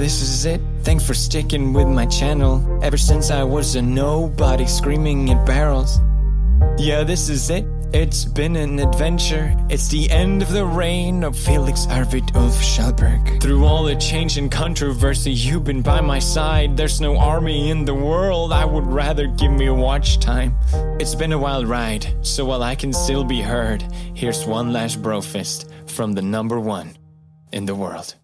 this is it. Thanks for sticking with my channel. Ever since I was a nobody screaming at barrels. Yeah, this is it. It's been an adventure. It's the end of the reign of Felix Arvid Ulf Schallberg. Through all the change and controversy, you've been by my side. There's no army in the world. I would rather give me a watch time. It's been a wild ride, so while I can still be heard, here's one last brofist from the #1 in the world.